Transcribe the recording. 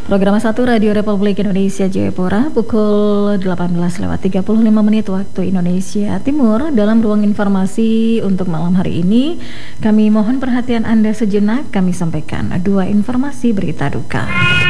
Program 1 Radio Republik Indonesia Jayapura pukul 18:35 waktu Indonesia Timur. Dalam ruang informasi untuk malam hari ini, kami mohon perhatian Anda sejenak. Kami sampaikan dua informasi berita duka.